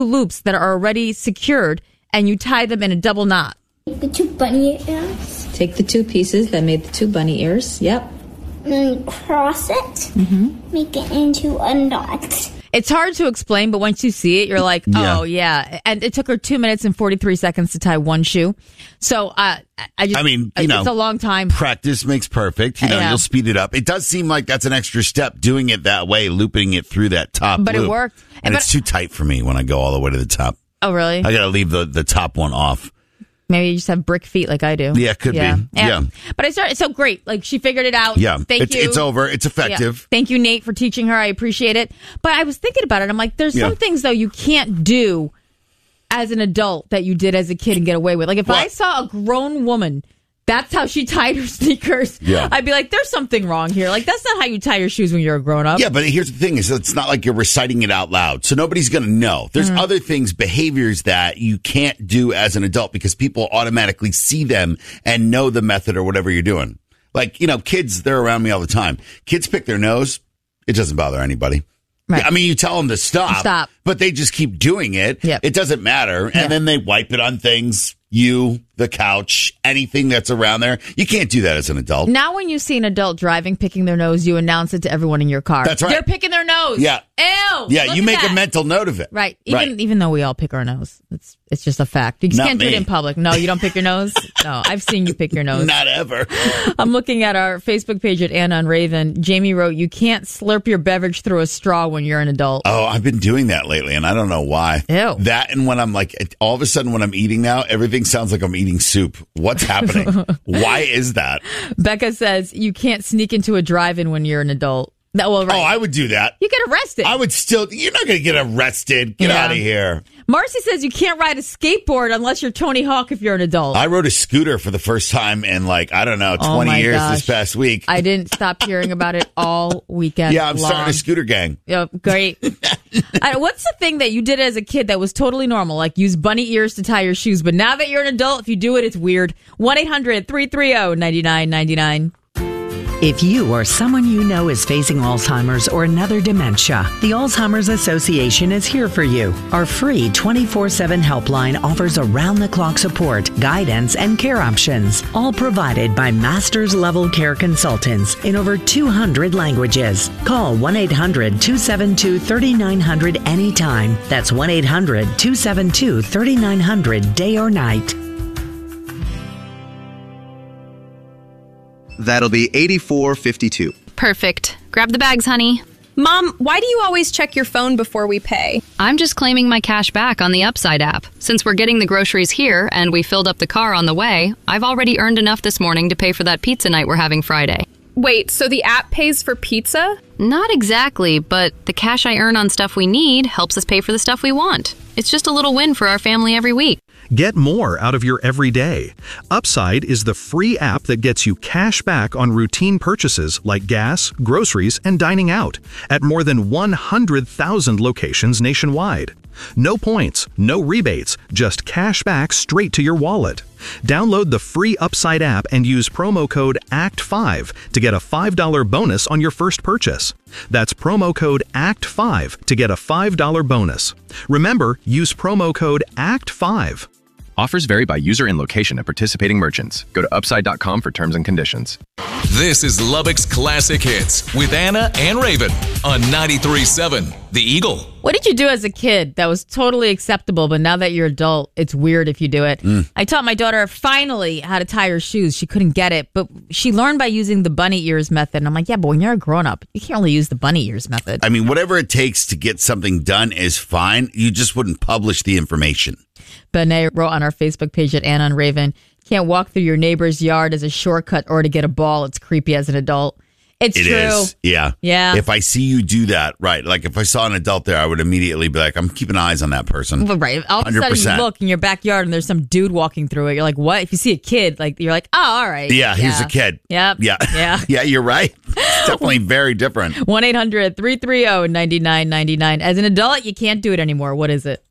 loops that are already secured and you tie them in a double knot. The two bunny ears. Take the two pieces that made the two bunny ears. Yep. And then cross it. Make it into a knot. It's hard to explain, but once you see it, you're like, oh, yeah. And it took her 2 minutes and 43 seconds to tie one shoe. So it's a long time. Practice makes perfect. You'll speed it up. It does seem like that's an extra step, doing it that way, looping it through that top But loop. it worked. And it's too tight for me when I go all the way to the top. Oh, really? I got to leave the top one off. Maybe you just have brick feet like I do. Yeah, it could be. Yeah. But I started, so great. Like, she figured it out. Yeah. Thank you. It's over. It's effective. Yeah. Thank you, Nate, for teaching her. I appreciate it. But I was thinking about it. I'm like, there's some things, though, you can't do as an adult that you did as a kid and get away with. Like, if I saw a grown woman, that's how she tied her sneakers. Yeah. I'd be like, there's something wrong here. Like, that's not how you tie your shoes when you're a grown up. Yeah, but here's the thing is it's not like you're reciting it out loud. So nobody's going to know. There's other things, behaviors that you can't do as an adult because people automatically see them and know the method or whatever you're doing. Like, kids, they're around me all the time. Kids pick their nose. It doesn't bother anybody. Right. I mean, you tell them to stop, but they just keep doing it. Yep. It doesn't matter. And then they wipe it on things. You, the couch, anything that's around there. You can't do that as an adult. Now when you see an adult driving, picking their nose, you announce it to everyone in your car. That's right. They're picking their nose. Yeah. Ew. Yeah, you make a mental note of it. Right. Even though we all pick our nose. It's just a fact. You just can't do it in public. No, you don't pick your nose? No, I've seen you pick your nose. Not ever. I'm looking at our Facebook page at Anna on Raven. Jamie wrote, you can't slurp your beverage through a straw when you're an adult. Oh, I've been doing that lately, and I don't know why. Ew. That and when I'm like, all of a sudden when I'm eating now, everything sounds like I'm eating soup. What's happening? Why is that? Becca says, you can't sneak into a drive-in when you're an adult. Right. Oh, I would do that. You get arrested. I would still. You're not going to get arrested. Get out of here. Marcy says you can't ride a skateboard unless you're Tony Hawk if you're an adult. I rode a scooter for the first time in 20 years this past week. I didn't stop hearing about it all weekend. Yeah, I'm starting a scooter gang. Yeah, great. What's the thing that you did as a kid that was totally normal? Like use bunny ears to tie your shoes. But now that you're an adult, if you do it, it's weird. 1-800-330-9999. If you or someone you know is facing Alzheimer's or another dementia, the Alzheimer's Association is here for you. Our free 24/7 helpline offers around-the-clock support, guidance, and care options, all provided by master's-level care consultants in over 200 languages. Call 1-800-272-3900 anytime. That's 1-800-272-3900 day or night. That'll be $84.52. Perfect. Grab the bags, honey. Mom, why do you always check your phone before we pay? I'm just claiming my cash back on the Upside app. Since we're getting the groceries here and we filled up the car on the way, I've already earned enough this morning to pay for that pizza night we're having Friday. Wait, so the app pays for pizza? Not exactly, but the cash I earn on stuff we need helps us pay for the stuff we want. It's just a little win for our family every week. Get more out of your everyday. Upside is the free app that gets you cash back on routine purchases like gas, groceries, and dining out at more than 100,000 locations nationwide. No points, no rebates, just cash back straight to your wallet. Download the free Upside app and use promo code ACT5 to get a $5 bonus on your first purchase. That's promo code ACT5 to get a $5 bonus. Remember, use promo code ACT5. Offers vary by user and location at participating merchants. Go to upside.com for terms and conditions. This is Lubbock's Classic Hits with Anna and Raven on 93.7 The Eagle. What did you do as a kid that was totally acceptable, but now that you're adult, it's weird if you do it? I taught my daughter finally how to tie her shoes. She couldn't get it, but she learned by using the bunny ears method. And I'm like, yeah, but when you're a grown-up, you can't really use the bunny ears method. I mean, whatever it takes to get something done is fine. You just wouldn't publish the information. Benet wrote on our Facebook page at Anna on Raven, can't walk through your neighbor's yard as a shortcut or to get a ball. It's creepy as an adult. It's true. It is. Yeah. Yeah. If I see you do that, right. Like if I saw an adult there, I would immediately be like, I'm keeping eyes on that person. Well, right. All of a sudden you look in your backyard and there's some dude walking through it. You're like, what? If you see a kid, like you're like, oh, all right. Yeah, here's a kid. Yep. Yeah. Yeah. Yeah, you're right. It's definitely very different. 1-800-330-9999. As an adult, you can't do it anymore. What is it?